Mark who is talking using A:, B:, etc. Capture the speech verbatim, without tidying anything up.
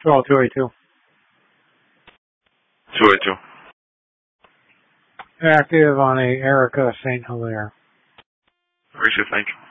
A: Oh, two eighty-two.
B: two eighty-two.
A: Active on a Erica Saint Hilaire.
B: Appreciate it. Thank you.